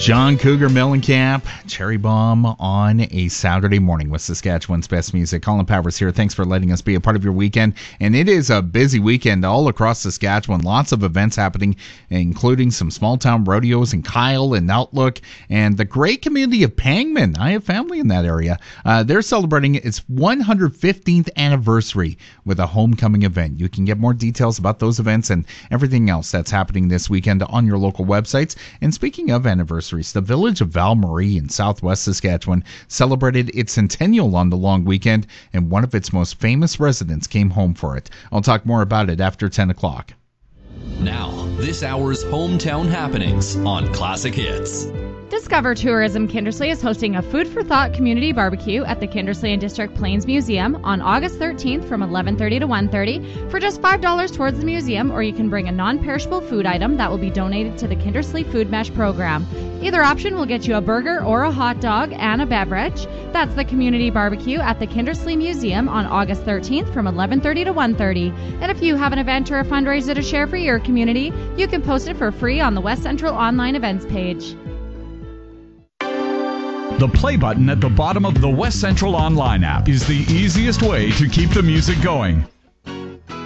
John Cougar Mellencamp, Cherry Bomb on a Saturday morning with Saskatchewan's best music. Colin Powers here. Thanks for letting us be a part of your weekend. And it is a busy weekend all across Saskatchewan. Lots of events happening, including some small-town rodeos in Kyle and Outlook, and the great community of Pangman. I have family in that area. They're celebrating its 115th anniversary with a homecoming event. You can get more details about those events and everything else that's happening this weekend on your local websites. And speaking of anniversaries, the village of Val-Marie in southwest Saskatchewan celebrated its centennial on the long weekend, and one of its most famous residents came home for it. I'll talk more about it after 10 o'clock. Now, this hour's hometown happenings on Classic Hits. Discover Tourism Kindersley is hosting a Food for Thought community barbecue at the Kindersley and District Plains Museum on August 13th from 11:30 to 1:30 for just $5 towards the museum, or you can bring a non-perishable food item that will be donated to the Kindersley Food Mesh program. Either option will get you a burger or a hot dog and a beverage. That's the community barbecue at the Kindersley Museum on August 13th from 11:30 to 1:30. And if you have an event or a fundraiser to share for your community, you can post it for free on the West Central online events page. The play button at the bottom of the West Central Online app is the easiest way to keep the music going.